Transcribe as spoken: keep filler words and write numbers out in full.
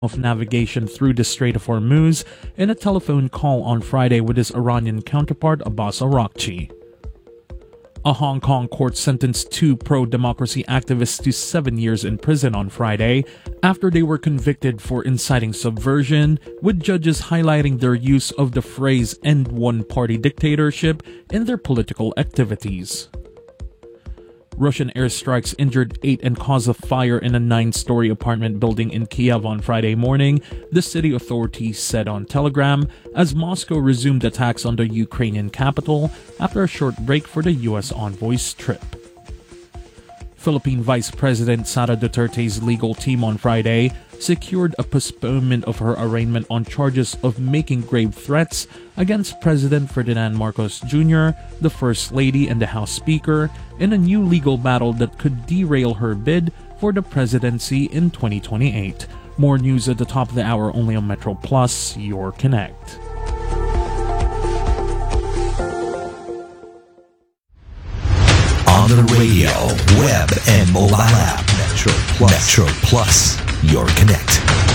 of navigation through the Strait of Hormuz in a telephone call on Friday with his Iranian counterpart Abbas Araghchi. A Hong Kong court sentenced two pro-democracy activists to seven years in prison on Friday after they were convicted for inciting subversion, with judges highlighting their use of the phrase "end one-party dictatorship" in their political activities. Russian airstrikes injured eight and caused a fire in a nine-story apartment building in Kiev on Friday morning, the city authorities said on Telegram, as Moscow resumed attacks on the Ukrainian capital after a short break for the U S envoy's trip. Philippine Vice President Sara Duterte's legal team on Friday secured a postponement of her arraignment on charges of making grave threats against President Ferdinand Marcos Junior, the First Lady and the House Speaker, in a new legal battle that could derail her bid for the presidency in twenty twenty-eight. More news at the top of the hour only on Metro Plus, your Connect. On the radio, web, and mobile app. Metro Plus. Metro Plus, your Connect.